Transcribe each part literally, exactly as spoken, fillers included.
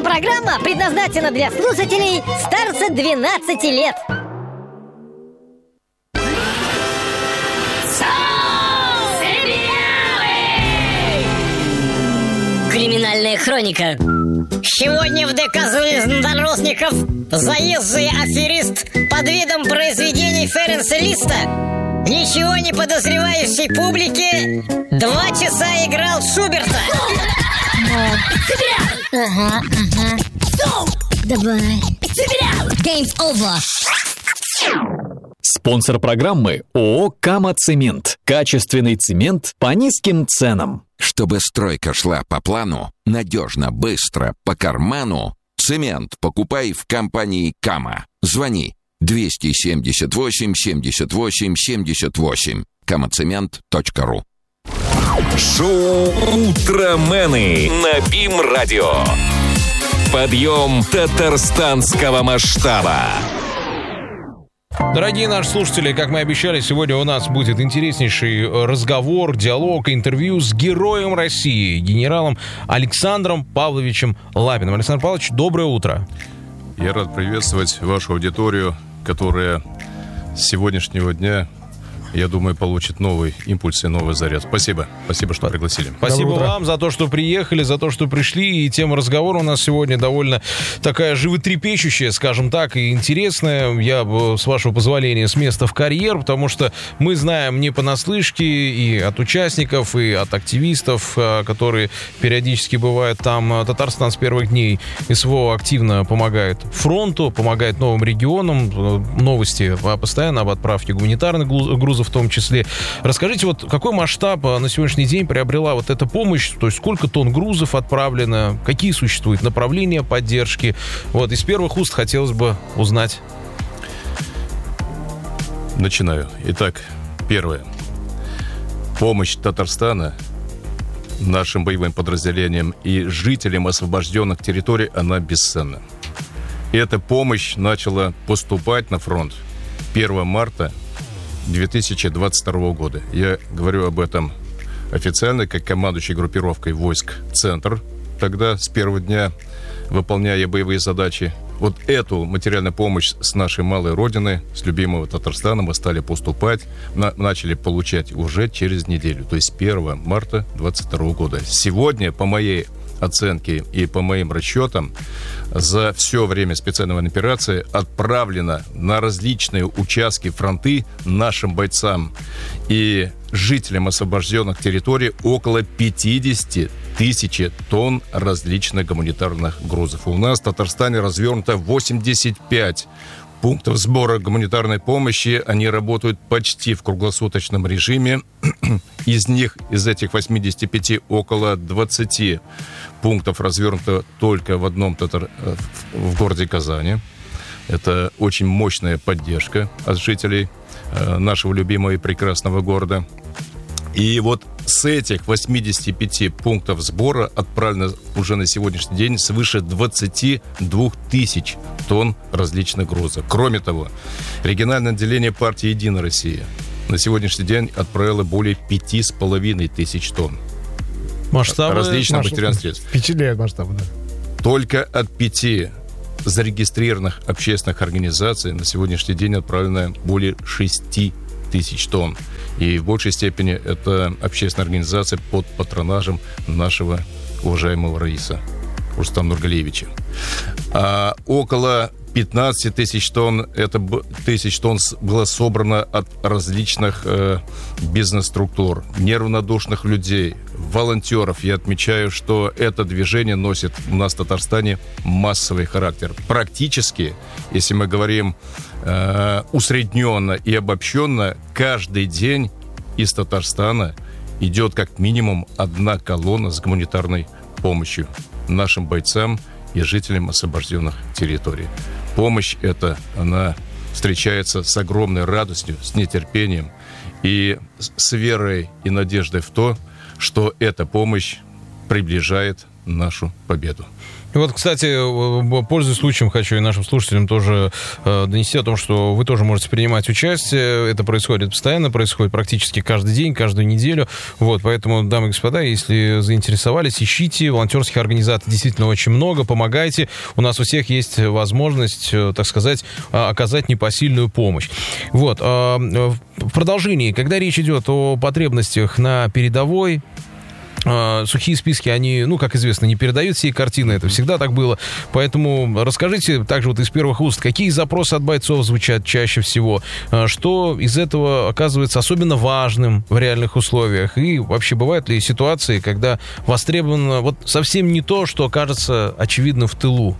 программа предназначена для слушателей старше двенадцати лет. Криминальная хроника. Сегодня в ДК железнодорожников заезжий аферист под видом произведений Ференса Листа ничего не подозревающей публике два часа играл Шуберта. Ага, ага. Давай. Game's over. Спонсор программы ООО «Кама Цемент». Качественный цемент по низким ценам. Чтобы стройка шла по плану, надежно, быстро, по карману, цемент покупай в компании «Кама». Звони двести семьдесят восемь семьдесят восемь семьдесят восемь. камацемент точка ру. Шоу «Утромены» на БИМ-радио. Подъем татарстанского масштаба. Дорогие наши слушатели, как мы обещали, сегодня у нас будет интереснейший разговор, диалог, интервью с героем России, генералом Александром Павловичем Лапиным. Александр Павлович, доброе утро. Я рад приветствовать вашу аудиторию, которая с сегодняшнего дня, я думаю, получит новый импульс и новый заряд. Спасибо. Спасибо, что пригласили. Спасибо вам за то, что приехали, за то, что пришли. И тема разговора у нас сегодня довольно такая животрепещущая, скажем так, и интересная. Я, с вашего позволения, с места в карьер, потому что мы знаем не понаслышке и от участников, и от активистов, которые периодически бывают там. Татарстан с первых дней СВО активно помогает фронту, помогает новым регионам. Новости постоянно об отправке гуманитарных грузов в том числе. Расскажите, вот какой масштаб на сегодняшний день приобрела вот эта помощь, то есть сколько тонн грузов отправлено, какие существуют направления поддержки. Вот из первых уст хотелось бы узнать. Начинаю. Итак, первое. Помощь Татарстана нашим боевым подразделениям и жителям освобожденных территорий, она бесценна. Эта помощь начала поступать на фронт первого марта две тысячи двадцать второго года. Я говорю об этом официально, как командующий группировкой войск «Центр». Тогда, с первого дня, выполняя боевые задачи, вот эту материальную помощь с нашей малой родины, с любимого Татарстана, мы стали поступать, на, начали получать уже через неделю, то есть первого марта двадцать второго года. Сегодня, по моей оценки и по моим расчетам, за все время специальной военной операции отправлено на различные участки, фронты нашим бойцам и жителям освобожденных территорий около пятьдесят тысяч тонн различных гуманитарных грузов. У нас в Татарстане развернуто восемьдесят пять пунктов сбора гуманитарной помощи. Они работают почти в круглосуточном режиме. Из них, из этих восьмидесяти пяти, около двадцати пунктов развернуто только в одном татар... в городе Казани. Это очень мощная поддержка от жителей нашего любимого и прекрасного города. И вот с этих восьмидесяти пяти пунктов сбора отправлено уже на сегодняшний день свыше двадцати двух тысяч тонн различных грузов. Кроме того, региональное отделение партии «Единая Россия» на сегодняшний день отправило более пяти с половиной тысяч тонн масштабы, различных масштаб, материальных средств. Впечатляет масштабы, да. Только от пяти зарегистрированных общественных организаций на сегодняшний день отправлено более шести тысяч тонн. И в большей степени это общественная организация под патронажем нашего уважаемого Раиса Рустама Нургалиевича. А около пятнадцать тысяч тонн, это тысяч тонн было собрано от различных э, бизнес-структур, неравнодушных людей, волонтеров. Я отмечаю, что это движение носит у нас в Татарстане массовый характер. Практически, если мы говорим э, усредненно и обобщенно, каждый день из Татарстана идет как минимум одна колонна с гуманитарной помощью нашим бойцам и жителям освобожденных территорий. Помощь эта, она встречается с огромной радостью, с нетерпением и с верой и надеждой в то, что эта помощь приближает нашу победу. И вот, кстати, пользуясь случаем, хочу и нашим слушателям тоже э, донести о том, что вы тоже можете принимать участие. Это происходит постоянно, происходит практически каждый день, каждую неделю. Вот, поэтому, дамы и господа, если заинтересовались, ищите. Волонтерских организаций действительно очень много. Помогайте. У нас у всех есть возможность, э, так сказать, оказать непосильную помощь. Вот. Э, в продолжении, когда речь идет о потребностях на передовой, сухие списки, они, ну, как известно, не передают всей картины, это всегда так было. Поэтому расскажите также вот из первых уст, какие запросы от бойцов звучат чаще всего, что из этого оказывается особенно важным в реальных условиях, и вообще бывают ли ситуации, когда востребовано вот совсем не то, что кажется очевидно в тылу?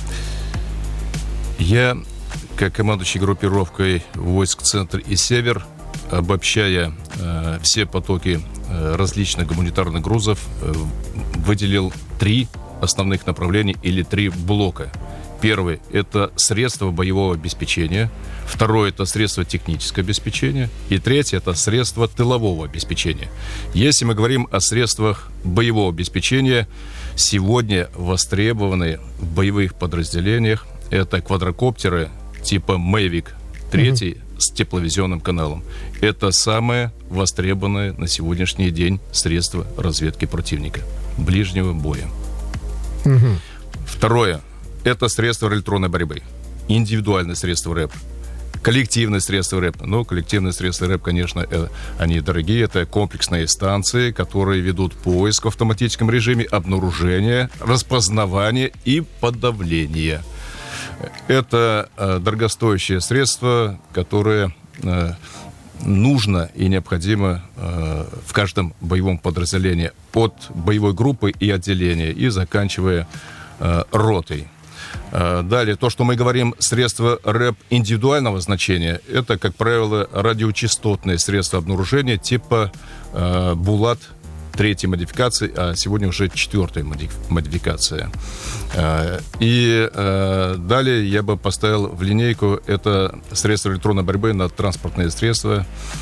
Я, как командующий группировкой войск «Центр» и «Север», обобщая э, все потоки э, различных гуманитарных грузов, э, выделил три основных направления или три блока. Первый – это средства боевого обеспечения. Второе – это средства технического обеспечения. И третье – это средства тылового обеспечения. Если мы говорим о средствах боевого обеспечения, сегодня востребованы в боевых подразделениях это квадрокоптеры типа Mavic три mm-hmm. с тепловизионным каналом. Это самое востребованное на сегодняшний день средство разведки противника ближнего боя. Mm-hmm. Второе – это средства электронной борьбы. Индивидуальные средства РЭП. Коллективные средства РЭП. Ну, коллективные средства РЭП, конечно, они дорогие. Это комплексные станции, которые ведут поиск в автоматическом режиме, обнаружение, распознавание и подавление. Это э, дорогостоящие средства, которые э, нужно и необходимо э, в каждом боевом подразделении, от боевой группы и отделения, и заканчивая э, ротой. Э, далее, то, что мы говорим, средства РЭП индивидуального значения, это, как правило, радиочастотные средства обнаружения типа э, «Булат» третьей модификации, а сегодня уже четвертая модификация. И далее я бы поставил в линейку это средства электронной борьбы на транспортные средства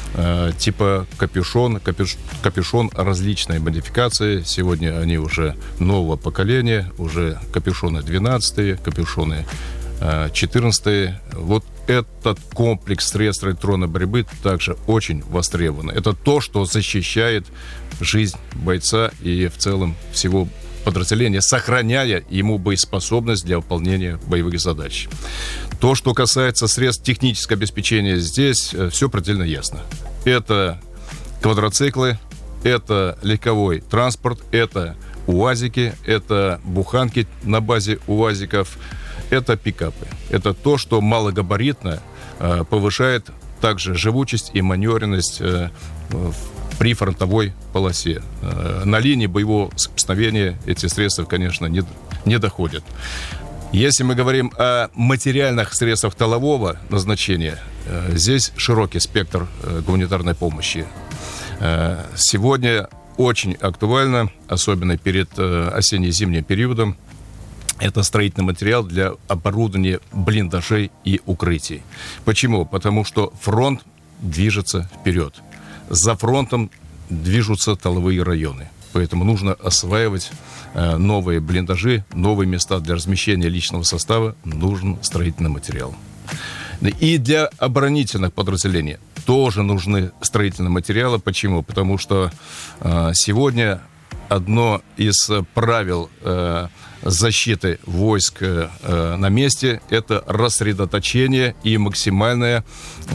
типа капюшон, капюш, капюшон различной модификации. Сегодня они уже нового поколения, уже капюшоны двенадцатые, капюшоны четырнадцатые. Вот этот комплекс средств электронной борьбы также очень востребован. Это то, что защищает жизнь бойца и в целом всего подразделения, сохраняя ему боеспособность для выполнения боевых задач. То, что касается средств технического обеспечения, здесь все предельно ясно. Это квадроциклы, это легковой транспорт, это УАЗики, это буханки на базе УАЗиков, это пикапы. Это то, что малогабаритно э, повышает также живучесть и маневренность э, при фронтовой полосе. Э, на линии боевого соприкосновения эти средства, конечно, не, не доходят. Если мы говорим о материальных средствах тылового назначения, э, здесь широкий спектр э, гуманитарной помощи. Э, сегодня очень актуально, особенно перед э, осенне-зимним периодом, это строительный материал для оборудования блиндажей и укрытий. Почему? Потому что фронт движется вперед. За фронтом движутся тыловые районы. Поэтому нужно осваивать э, новые блиндажи, новые места для размещения личного состава. Нужен строительный материал. И для оборонительных подразделений тоже нужны строительные материалы. Почему? Потому что э, сегодня одно из правил э, защиты войск э, на месте – это рассредоточение и максимальное э,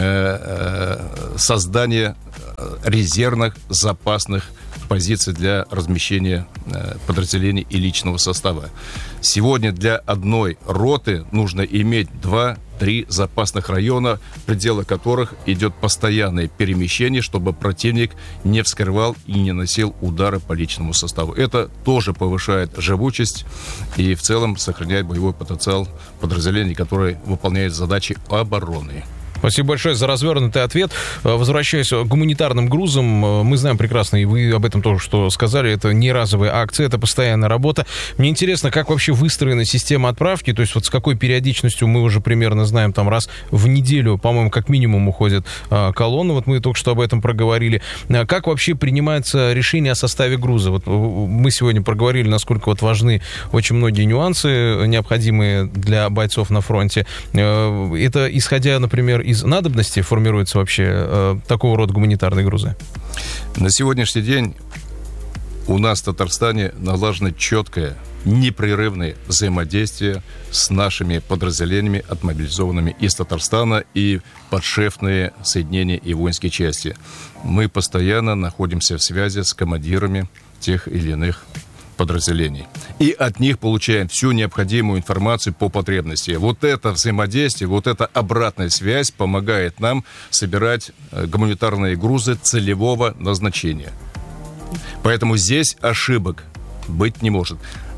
э, создание резервных запасных позиций для размещения э, подразделений и личного состава. Сегодня для одной роты нужно иметь два-три запасных района, в пределах которых идет постоянное перемещение, чтобы противник не вскрывал и не наносил удары по личному составу. Это тоже повышает живучесть и в целом сохраняет боевой потенциал подразделений, которые выполняют задачи обороны. Спасибо большое за развернутый ответ. Возвращаясь к гуманитарным грузам, мы знаем прекрасно, и вы об этом тоже что сказали, это не разовые акции, это постоянная работа. Мне интересно, как вообще выстроена система отправки, то есть вот с какой периодичностью мы уже примерно знаем, там раз в неделю, по-моему, как минимум уходят колонны, вот мы только что об этом проговорили. Как вообще принимается решение о составе груза? Вот мы сегодня проговорили, насколько вот важны очень многие нюансы, необходимые для бойцов на фронте. Это исходя, например, из надобности формируются вообще такого рода гуманитарные грузы? На сегодняшний день у нас в Татарстане налажено четкое, непрерывное взаимодействие с нашими подразделениями, отмобилизованными из Татарстана, и подшефные соединения и воинские части. Мы постоянно находимся в связи с командирами тех или иных подразделений. И от них получаем всю необходимую информацию по потребности. Вот это взаимодействие, вот эта обратная связь помогает нам собирать гуманитарные грузы целевого назначения. Поэтому здесь ошибок быть не может.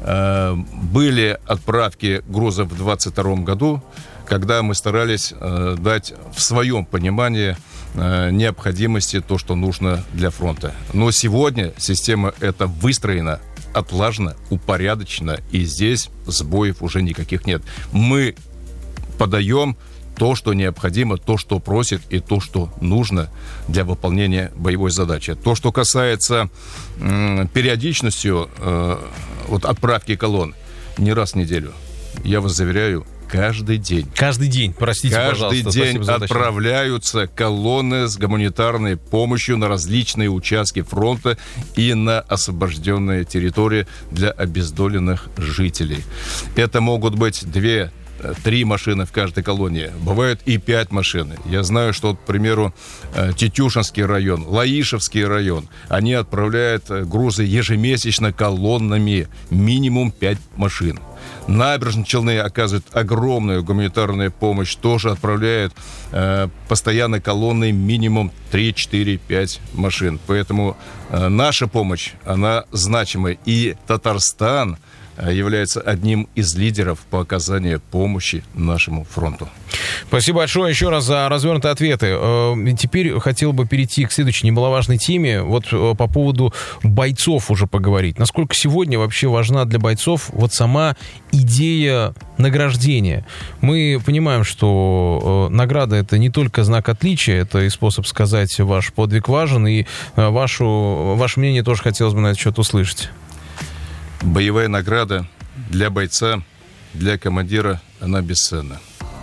Были отправки грузов в двадцать втором году, когда мы старались дать в своем понимании необходимости то, что нужно для фронта. Но сегодня система эта выстроена, отлажена, упорядочена, и здесь сбоев уже никаких нет. Мы подаем то, что необходимо, то, что просит, и то, что нужно для выполнения боевой задачи. То, что касается м, периодичностью э, вот отправки колонн, не раз в неделю, я вас заверяю, каждый день. Каждый день, простите, каждый пожалуйста. Каждый день отправляются колонны с гуманитарной помощью на различные участки фронта и на освобожденные территории для обездоленных жителей. Это могут быть две Три машины в каждой колонии. Бывают и пять машин. Я знаю, что, к примеру, Тетюшинский район, Лаишевский район, они отправляют грузы ежемесячно колоннами. Минимум пять машин. Набережные Челны оказывают огромную гуманитарную помощь. Тоже отправляют э, постоянно колонны минимум три, четыре, пять машин. Поэтому э, наша помощь, она значимая. И Татарстан является одним из лидеров по оказанию помощи нашему фронту. Спасибо большое еще раз за развернутые ответы. Теперь хотел бы перейти к следующей немаловажной теме. Вот по поводу бойцов уже поговорить. Насколько сегодня вообще важна для бойцов вот сама идея награждения? Мы понимаем, что награда — это не только знак отличия, это и способ сказать, ваш подвиг важен, и вашу, ваше мнение тоже хотелось бы на этот счет услышать. Боевая награда для бойца, для командира, она бесценна.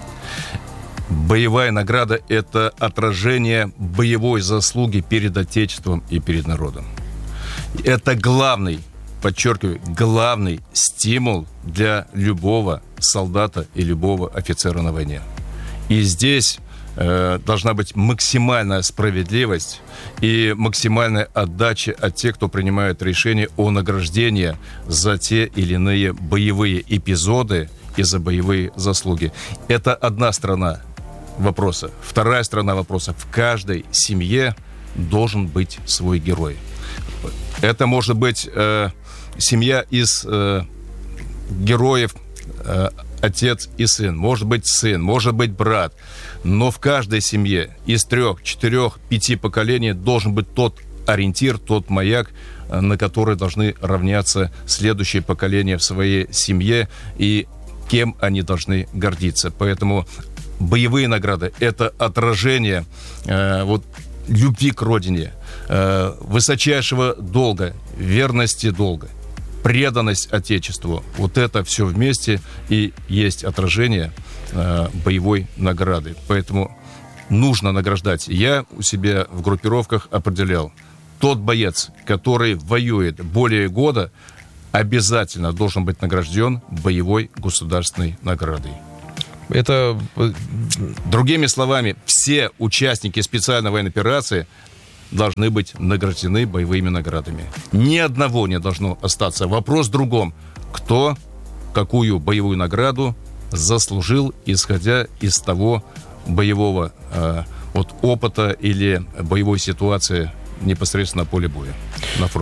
Боевая награда – это отражение боевой заслуги перед Отечеством и перед народом. Это главный, подчеркиваю, главный стимул для любого солдата и любого офицера на войне. И здесь э, должна быть максимальная справедливость и максимальная отдача от тех, кто принимает решение о награждении за те или иные боевые эпизоды и за боевые заслуги. Это одна сторона вопроса. Вторая сторона вопроса. В каждой семье должен быть свой герой. Это может быть э, семья из э, героев, э, отец и сын, может быть сын, может быть брат. Но в каждой семье из трех, четырех, пяти поколений должен быть тот ориентир, тот маяк, на который должны равняться следующие поколения в своей семье и кем они должны гордиться. Поэтому боевые награды – это отражение э, вот, любви к родине, э, высочайшего долга, верности долга, преданность Отечеству. Вот это все вместе и есть отражение э, боевой награды. Поэтому нужно награждать. Я у себя в группировках определял, тот боец, который воюет более года, обязательно должен быть награжден боевой государственной наградой. Это... Другими словами, все участники специальной военной операции должны быть награждены боевыми наградами. Ни одного не должно остаться. Вопрос в другом. Кто какую боевую награду заслужил, исходя из того боевого э, вот, опыта или боевой ситуации непосредственно на поле боя, на фронте.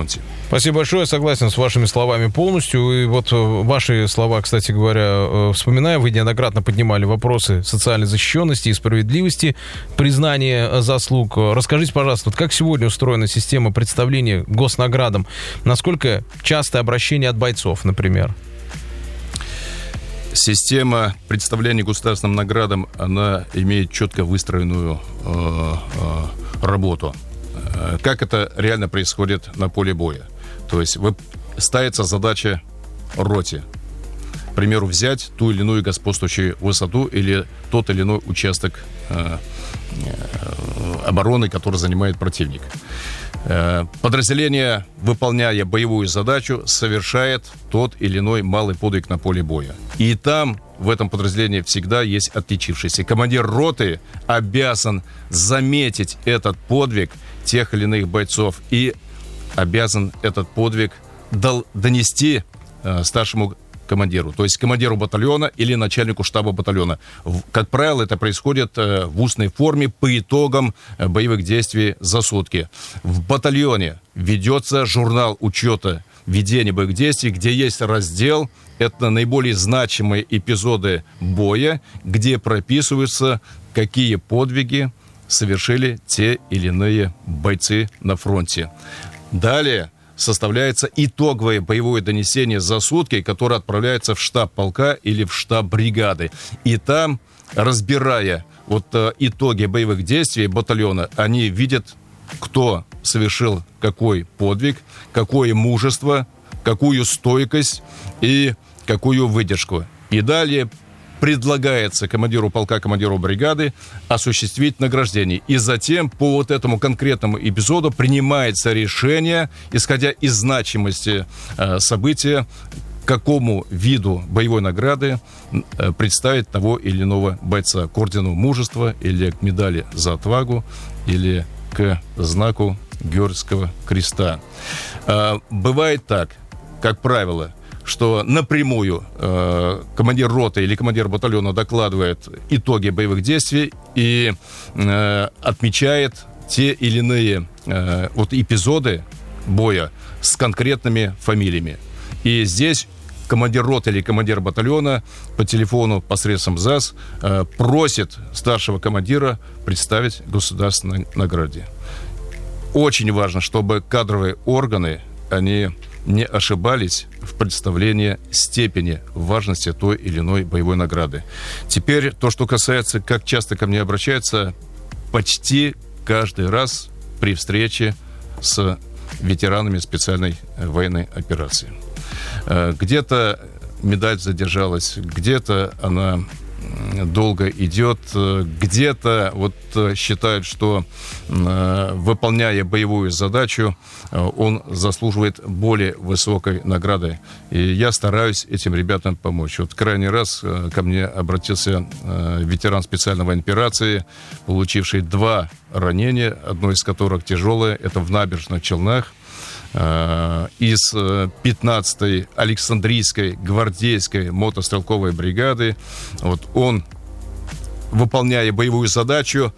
Спасибо большое, согласен с вашими словами полностью. И вот ваши слова, кстати говоря, вспоминая, вы неоднократно поднимали вопросы социальной защищенности и справедливости, признания заслуг. Расскажите, пожалуйста, вот как сегодня устроена система представления госнаградам? Насколько частое обращение от бойцов, например? Система представления государственным наградам, она имеет четко выстроенную э, э, работу. Как это реально происходит на поле боя? То есть вы, ставится задача роте, к примеру, взять ту или иную господствующую высоту или тот или иной участок э, э, обороны, который занимает противник. Э, подразделение, выполняя боевую задачу, совершает тот или иной малый подвиг на поле боя. И там, в этом подразделении, всегда есть отличившийся. Командир роты обязан заметить этот подвиг тех или иных бойцов и обязан этот подвиг дол- донести э, старшему командиру, то есть командиру батальона или начальнику штаба батальона. В, как правило, это происходит э, в устной форме по итогам э, боевых действий за сутки. В батальоне ведется журнал учета ведения боевых действий, где есть раздел, это наиболее значимые эпизоды боя, где прописываются, какие подвиги совершили те или иные бойцы на фронте. Далее составляется итоговое боевое донесение за сутки, которое отправляется в штаб полка или в штаб бригады. И там, разбирая вот э, итоги боевых действий батальона, они видят, кто совершил какой подвиг, какое мужество, какую стойкость и какую выдержку. И далее предлагается командиру полка, командиру бригады осуществить награждение. И затем по вот этому конкретному эпизоду принимается решение, исходя из значимости э, события, какому виду боевой награды э, представить того или иного бойца. К ордену мужества или к медали за отвагу или к знаку Георгиевского креста. Э, бывает так, как правило, что напрямую э, командир роты или командир батальона докладывает итоги боевых действий и э, отмечает те или иные э, вот эпизоды боя с конкретными фамилиями. И здесь командир роты или командир батальона по телефону посредством ЗАС э, просит старшего командира представить государственной награде. Очень важно, чтобы кадровые органы, они не ошибались в представлении степени важности той или иной боевой награды. Теперь то, что касается, как часто ко мне обращаются, почти каждый раз при встрече с ветеранами специальной военной операции. Где-то медаль задержалась, где-то она долго идет, где-то вот считают, что выполняя боевую задачу, он заслуживает более высокой награды. И я стараюсь этим ребятам помочь. Вот крайний раз ко мне обратился ветеран специальной военной операции, получивший два ранения, одно из которых тяжелое, это в Набережных Челнах. Из пятнадцатой Александрийской гвардейской мотострелковой бригады. Вот он, выполняя боевую задачу,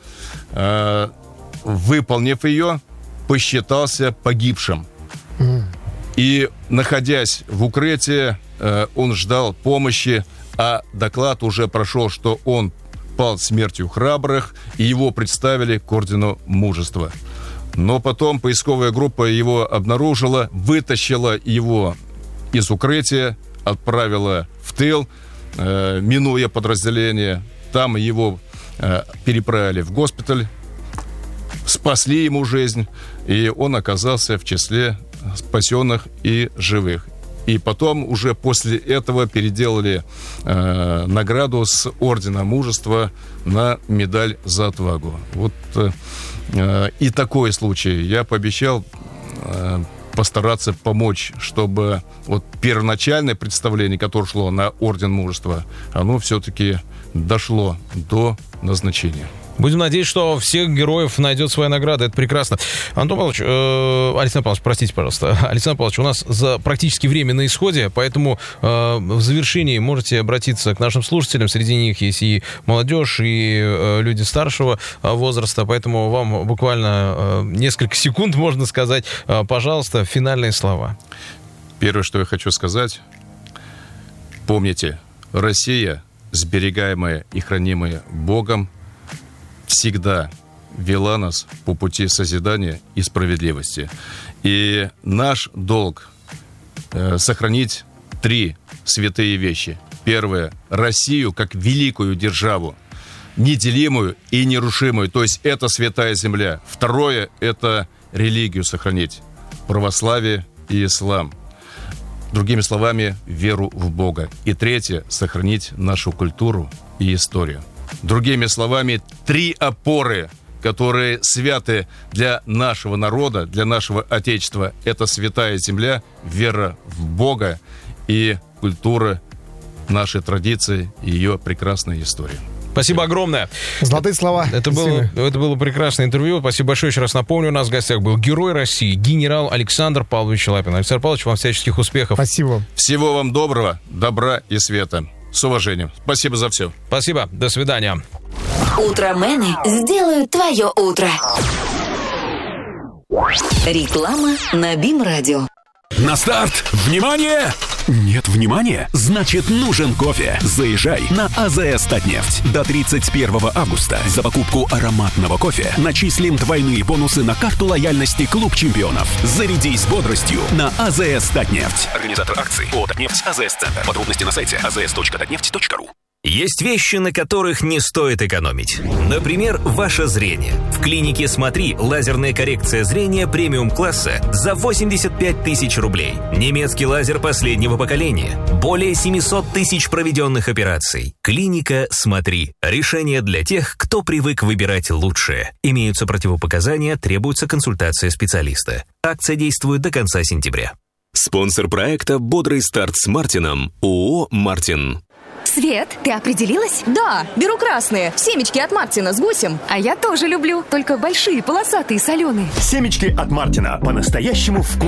выполнив ее, посчитался погибшим. Mm. И, находясь в укрытии, он ждал помощи, а доклад уже прошел, что он пал смертью храбрых, и его представили к ордену мужества. Но потом поисковая группа его обнаружила, вытащила его из укрытия, отправила в тыл, э, минуя подразделение. Там его э, переправили в госпиталь, спасли ему жизнь, и он оказался в числе спасенных и живых. И потом уже после этого переделали э, награду с ордена мужества на медаль за отвагу. Вот э, и такой случай. Я пообещал э, постараться помочь, чтобы вот первоначальное представление, которое шло на орден мужества, оно все-таки дошло до назначения. Будем надеяться, что всех героев найдет своя награда. Это прекрасно. Антон Павлович, э, Александр Павлович, простите, пожалуйста. Александр Павлович, у нас за практически время на исходе, поэтому э, в завершении можете обратиться к нашим слушателям. Среди них есть и молодежь, и э, люди старшего э, возраста, поэтому вам буквально э, несколько секунд, можно сказать. Э, пожалуйста, финальные слова. Первое, что я хочу сказать. Помните, Россия, сберегаемая и хранимая Богом, всегда вела нас по пути созидания и справедливости. И наш долг э, сохранить три святые вещи. Первое – Россию как великую державу, неделимую и нерушимую, то есть это святая земля. Второе – это религию сохранить, православие и ислам. Другими словами, веру в Бога. И третье – сохранить нашу культуру и историю. Другими словами, три опоры, которые святы для нашего народа, для нашего Отечества. Это святая земля, вера в Бога и культура, наши традиции и ее прекрасная история. Спасибо огромное. Золотые слова. Это было, это было прекрасное интервью. Спасибо большое. Еще раз напомню, у нас в гостях был герой России, генерал Александр Павлович Лапин. Александр Павлович, вам всяческих успехов. Спасибо. Всего вам доброго, добра и света. С уважением. Спасибо за все. Спасибо. До свидания. Утромены сделают твое утро. Реклама на БИМ-радио. На старт! Внимание! Нет внимания? Значит, нужен кофе. Заезжай на АЗС «Татнефть». До тридцать первого августа за покупку ароматного кофе начислим двойные бонусы на карту лояльности «Клуб чемпионов». Зарядись бодростью на АЗС «Татнефть». Организатор акции ООО «Татнефть», АЗС-центр. Подробности на сайте а зэ эс точка татнефть точка ру. Есть вещи, на которых не стоит экономить. Например, ваше зрение. В клинике «Смотри» лазерная коррекция зрения премиум-класса за восемьдесят пять тысяч рублей. Немецкий лазер последнего поколения. Более семьсот тысяч проведенных операций. Клиника «Смотри». Решение для тех, кто привык выбирать лучшее. Имеются противопоказания, требуется консультация специалиста. Акция действует до конца сентября. Спонсор проекта «Бодрый старт с Мартином» ООО «Мартин». Свет, ты определилась? Да, беру красные. Семечки от Мартина с гусем. А я тоже люблю, только большие, полосатые, соленые. Семечки от Мартина. По-настоящему вкусные.